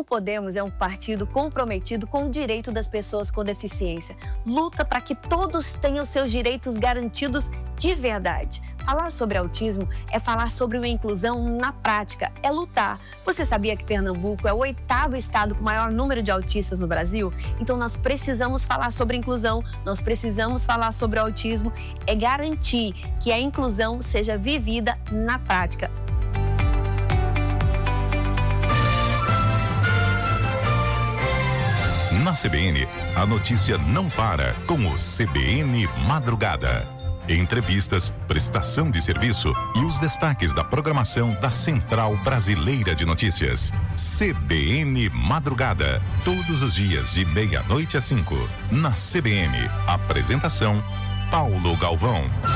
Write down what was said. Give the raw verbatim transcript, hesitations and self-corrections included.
Podemos é um partido comprometido com o direito das pessoas com deficiência. Luta para que todos tenham seus direitos garantidos de verdade. Falar sobre autismo é falar sobre uma inclusão na prática, é lutar. Você sabia que Pernambuco é o oitavo estado com maior número de autistas no Brasil? Então nós precisamos falar sobre inclusão, nós precisamos falar sobre autismo, é garantir que a inclusão seja vivida na prática. Na C B N, a notícia não para com o C B N Madrugada. Entrevistas, prestação de serviço e os destaques da programação da Central Brasileira de Notícias. C B N Madrugada, todos os dias de meia-noite às cinco. Na C B N, apresentação Paulo Galvão.